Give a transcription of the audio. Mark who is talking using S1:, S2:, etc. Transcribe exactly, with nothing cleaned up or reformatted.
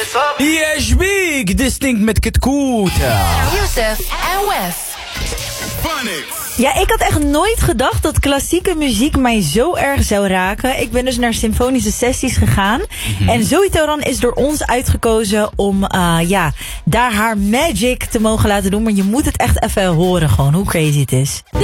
S1: Yes, big, distinct met Kitkuta.
S2: Youssef en Wes.
S3: Ja, ik had echt nooit gedacht dat klassieke muziek mij zo erg zou raken. Ik ben dus naar symfonische sessies gegaan. Mm-hmm. En Zoe Tauran is door ons uitgekozen om uh, ja, daar haar magic te mogen laten doen. Maar je moet het echt even horen gewoon, hoe crazy het is.